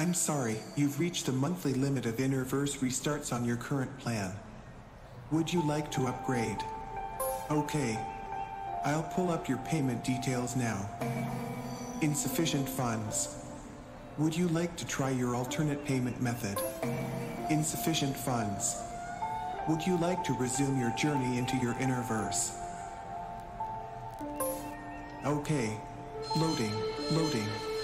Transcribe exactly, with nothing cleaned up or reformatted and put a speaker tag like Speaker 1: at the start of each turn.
Speaker 1: I'm sorry, you've reached the monthly limit of Innerverse restarts on your current plan. Would you like to upgrade? Okay. I'll pull up your payment details now. Insufficient funds. Would you like to try your alternate payment method? Insufficient funds. Would you like to resume your journey into your Innerverse? Okay. Loading, loading.